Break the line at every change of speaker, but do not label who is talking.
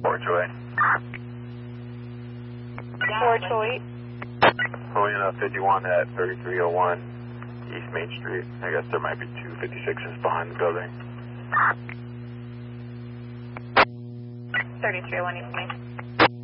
Porchway.
Porchway.
Pulling up 51 at 3301 East Main Street. I guess there might be two 56s behind the building.
3301 East Main.